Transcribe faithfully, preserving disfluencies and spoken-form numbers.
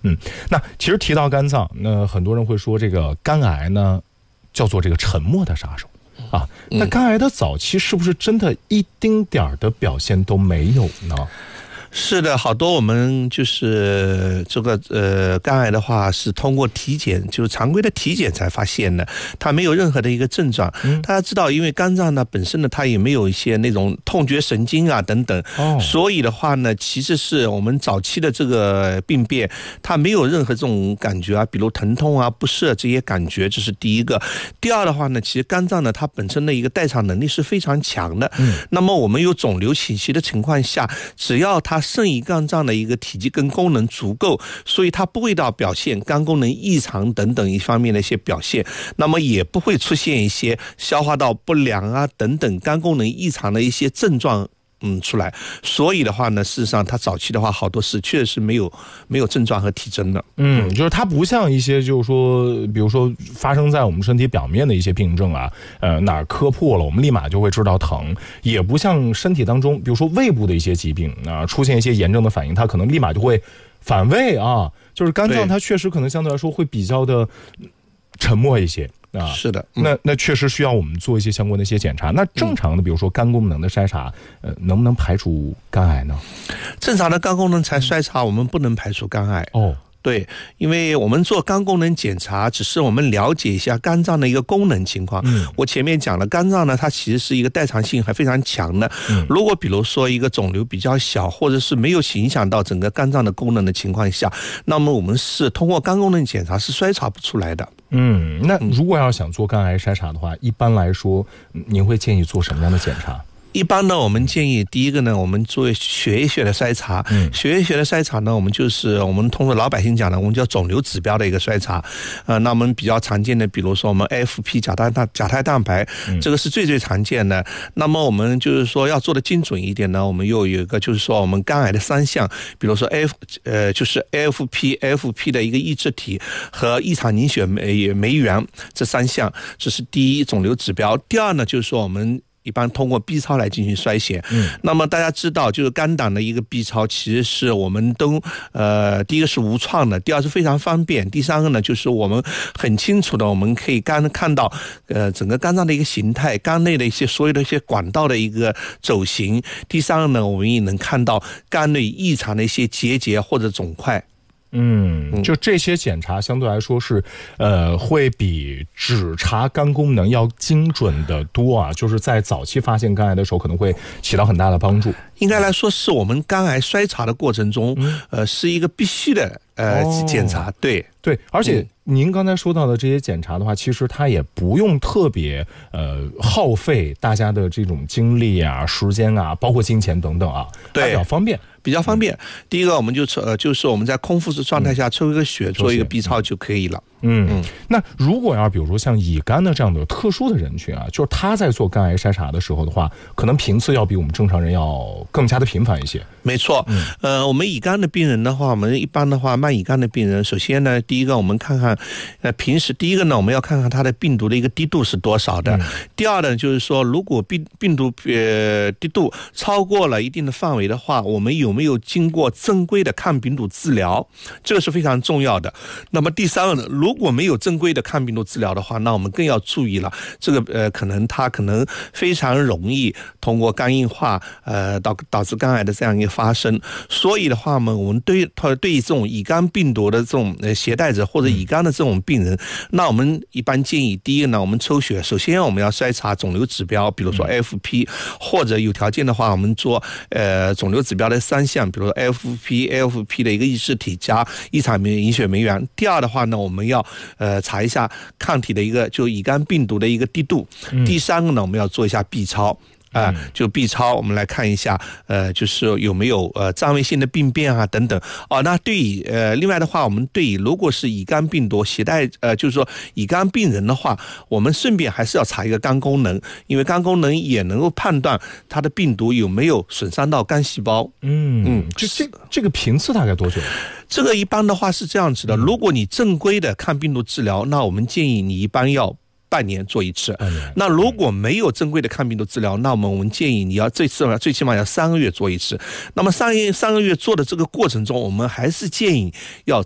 嗯，那其实提到肝脏，那很多人会说这个肝癌呢，叫做这个沉默的杀手啊。那肝癌的早期是不是真的一丁点儿的表现都没有呢？ 是的，好多我们就是这个呃肝癌的话是通过体检，就是常规的体检才发现的，它没有任何的一个症状。嗯、大家知道，因为肝脏呢本身呢它也没有一些那种痛觉神经啊等等，哦、所以的话呢，其实是我们早期的这个病变，它没有任何这种感觉啊，比如疼痛啊、不适这些感觉，这是第一个。第二的话呢，其实肝脏呢它本身的一个代偿能力是非常强的。嗯，那么我们有肿瘤侵袭的情况下，只要它肾胰肝脏的一个体积跟功能足够，所以它不会到表现肝功能异常等等一方面的一些表现，那么也不会出现一些消化道不良啊等等肝功能异常的一些症状嗯出来。所以的话呢，事实上它早期的话好多是确实是没有没有症状和体征的。 嗯，就是它不像一些就是说比如说发生在我们身体表面的一些病症啊，呃哪儿磕破了我们立马就会知道疼，也不像身体当中比如说胃部的一些疾病啊、呃、出现一些炎症的反应，它可能立马就会反胃啊。就是肝脏它确实可能相对来说会比较的沉默一些。啊， 是的， 嗯、那那确实需要我们做一些相关的一些检查。那正常的，比如说肝功能的筛查，呃，能不能排除肝癌呢？ 正常的肝功能才筛查，我们不能排除肝癌。哦。对，因为我们做肝功能检查，只是我们了解一下肝脏的一个功能情况。嗯，我前面讲了，肝脏呢，它其实是一个代偿性还非常强的。嗯，如果比如说一个肿瘤比较小，或者是没有影响到整个肝脏的功能的情况下，那么我们是通过肝功能检查是筛查不出来的。 嗯，那如果要想做肝癌筛查的话，一般来说，您会建议做什么样的检查？ 一般呢，我们建议第一个呢，我们做血液学的筛查。嗯，血液学的筛查呢，我们就是我们通过老百姓讲的，我们叫肿瘤指标的一个筛查。呃，那我们比较常见的，比如说我们 A F P 甲胎蛋甲胎蛋白，这个是最最常见的。那么我们就是说要做的精准一点呢，我们又有一个就是说我们肝癌的三项，比如说 F 呃就是 A F P，A F P 的一个抑制体和异常凝血酶酶原这三项，这是第一肿瘤指标。第二呢，就是说我们一般通过 B 超来进行筛选。嗯，那么大家知道，就是肝胆的一个 B 超，其实是我们都呃，第一个是无创的，第二是非常方便，第三个呢，就是我们很清楚的，我们可以肝看到呃整个肝脏的一个形态，肝内的一些所有的一些管道的一个走形。第三个呢，我们也能看到肝内异常的一些结节或者肿块。 嗯，就这些检查相对来说是，呃，会比只查肝功能要精准的多啊。就是在早期发现肝癌的时候，可能会起到很大的帮助。 应该来说，是我们肝癌筛查的过程中，嗯、呃，是一个必须的呃、哦、检查。对对，而且您刚才说到的这些检查的话，其实它也不用特别呃耗费大家的这种精力啊、时间啊，包括金钱等等啊， 对， 比较方便。 比较方便。嗯、第一个，我们就呃，就是我们在空腹式状态下抽一个血，嗯、做一个 B 超就可以了。 嗯嗯。那如果要比如说像乙肝的这样的特殊的人群啊，就是他在做肝癌筛查的时候的话，可能频次要比我们正常人要更加的频繁一些。 没错。嗯、呃，我们乙肝的病人的话，我们一般的话，慢乙肝的病人，首先呢，第一个我们看看，呃，平时第一个呢，我们要看看他的病毒的一个低度是多少的。嗯、第二呢，就是说，如果病病毒呃低度超过了一定的范围的话，我们有没有经过正规的抗病毒治疗，这个是非常重要的。那么第三个呢，如果没有正规的抗病毒治疗的话，那我们更要注意了，这个呃可能它可能非常容易通过肝硬化呃导导致肝癌的这样一个发生。所以的话呢，我们对对于这种乙肝病毒的这种呃携带者或者乙肝的这种病人，那我们一般建议第一个呢，我们抽血，首先我们要筛查肿瘤指标，比如说 A F P， 或者有条件的话，我们做呃肿瘤指标的三项，比如说 A F P、A F P 的一个抑制体加异常凝血酶原。第二的话呢，我们要呃查一下抗体的一个就乙肝病毒的一个低度。嗯、第三个呢，我们要做一下 B 超。啊、呃，就 B 超，我们来看一下，呃，就是有没有呃占位性的病变啊等等。哦，那对于呃，另外的话，我们对于如果是乙肝病毒携带，呃，就是说乙肝病人的话，我们顺便还是要查一个肝功能，因为肝功能也能够判断它的病毒有没有损伤到肝细胞。嗯嗯，这这这个频次大概多久？ 这个一般的话是这样子的，如果你正规的抗病毒治疗，那我们建议你一般要半年做一次。那如果没有正规的抗病毒治疗，那么我们建议你要最起码最起码要三个月做一次。那么三三个月做的这个过程中，我们还是建议要